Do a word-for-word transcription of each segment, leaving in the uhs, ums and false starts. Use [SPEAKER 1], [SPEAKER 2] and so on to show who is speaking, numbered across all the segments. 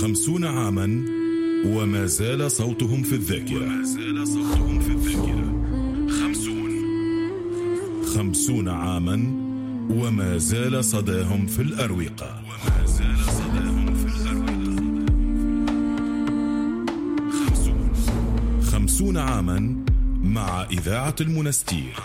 [SPEAKER 1] خمسون عاما وما زال صوتهم في الذاكرة. وما زال صوتهم في الذاكرة. خمسون خمسون عاما وما زال صداهم في الأروقة. وما زال صداهم في الأروقة. خمسون خمسون عاما مع إذاعة المنستير.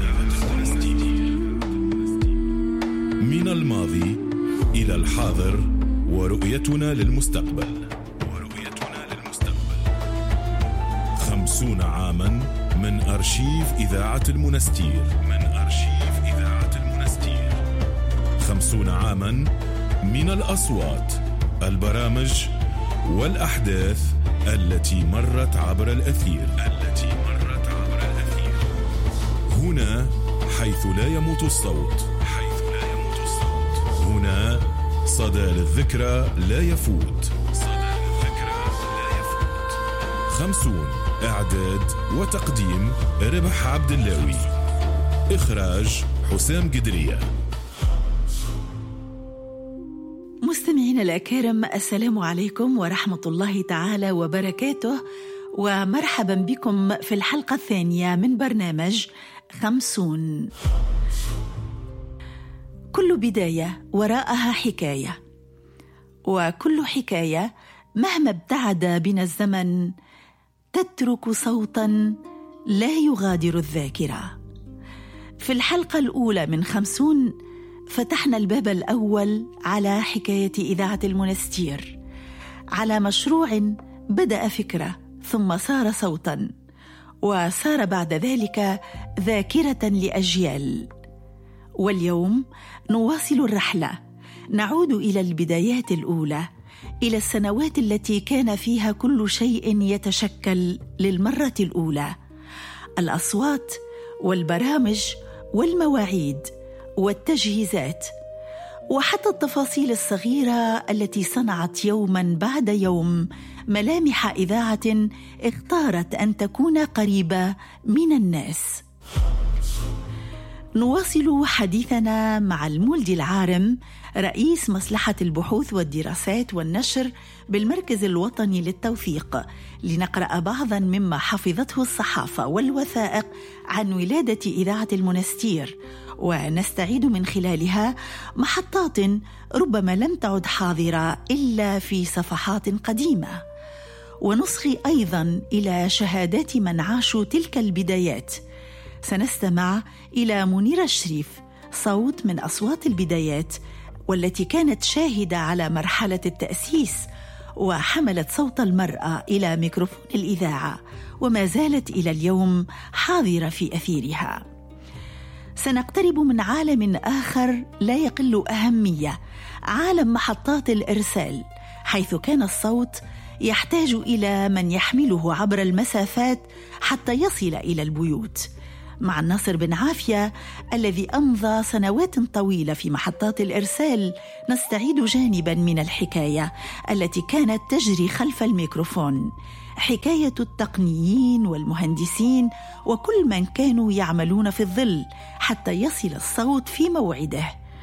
[SPEAKER 1] من الماضي إلى الحاضر ورؤيتنا للمستقبل. ورؤيتنا للمستقبل. خمسون عاما من أرشيف إذاعة المنستير. من أرشيف إذاعة المنستير. خمسون عاما من الأصوات، البرامج والأحداث التي مرت عبر الأثير. التي مرت عبر الأثير. هنا حيث لا يموت الصوت. حيث لا يموت الصوت. هنا صدى للذكرى لا يفوت. صدى للذكرى لا يفوت. خمسون إعداد وتقديم ربح عبد اللاوي. إخراج حسام قدرية.
[SPEAKER 2] مستمعين الأكارم، السلام عليكم ورحمة الله تعالى وبركاته، ومرحبا بكم في الحلقة الثانية من برنامج خمسون. كل بداية وراءها حكاية، وكل حكاية مهما ابتعد بنا الزمن تترك صوتا لا يغادر الذاكرة. في الحلقة الأولى من خمسون فتحنا الباب الأول على حكاية إذاعة المنستير، على مشروع بدأ فكرة ثم صار صوتا، وصار بعد ذلك ذاكرة لأجيال. واليوم نواصل الرحلة، نعود إلى البدايات الأولى، إلى السنوات التي كان فيها كل شيء يتشكل للمرة الأولى، الأصوات والبرامج والمواعيد والتجهيزات، وحتى التفاصيل الصغيرة التي صنعت يوما بعد يوم ملامح إذاعة اختارت أن تكون قريبة من الناس. نواصل حديثنا مع المولدي العارم، رئيس مصلحة البحوث والدراسات والنشر بالمركز الوطني للتوثيق، لنقرأ بعضا مما حفظته الصحافة والوثائق عن ولادة إذاعة المنستير، ونستعيد من خلالها محطات ربما لم تعد حاضرة إلا في صفحات قديمة، ونصغي أيضا إلى شهادات من عاشوا تلك البدايات. سنستمع إلى منيرة الشريف، صوت من أصوات البدايات والتي كانت شاهدة على مرحلة التأسيس، وحملت صوت المرأة إلى ميكروفون الإذاعة، وما زالت إلى اليوم حاضرة في أثيرها. سنقترب من عالم آخر لا يقل أهمية، عالم محطات الإرسال، حيث كان الصوت يحتاج إلى من يحمله عبر المسافات حتى يصل إلى البيوت. مع الناصر بن عافية الذي أمضى سنوات طويلة في محطات الإرسال، نستعيد جانبا من الحكاية التي كانت تجري خلف الميكروفون، حكاية التقنيين والمهندسين وكل من كانوا يعملون في الظل حتى يصل الصوت في موعده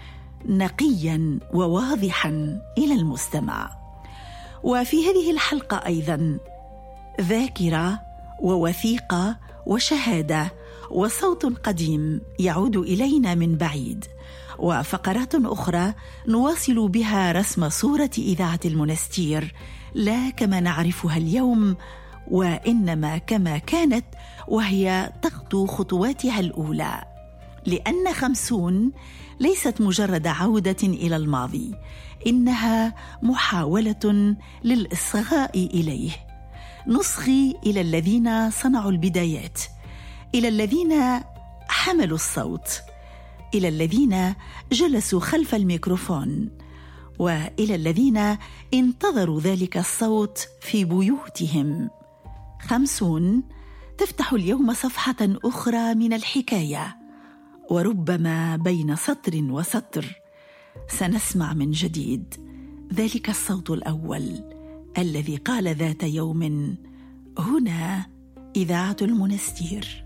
[SPEAKER 2] نقيا وواضحا إلى المستمع. وفي هذه الحلقة أيضا ذاكرة ووثيقة وشهادة وصوت قديم يعود إلينا من بعيد، وفقرات أخرى نواصل بها رسم صورة إذاعة المنستير لا كما نعرفها اليوم، وإنما كما كانت وهي تخطو خطواتها الأولى. لأن خمسون ليست مجرد عودة إلى الماضي، إنها محاولة للإصغاء إليه. نصغي إلى الذين صنعوا البدايات، إلى الذين حملوا الصوت، إلى الذين جلسوا خلف الميكروفون، وإلى الذين انتظروا ذلك الصوت في بيوتهم. خمسون تفتح اليوم صفحة أخرى من الحكاية، وربما بين سطر وسطر سنسمع من جديد ذلك الصوت الأول الذي قال ذات يوم: هنا إذاعة المنستير.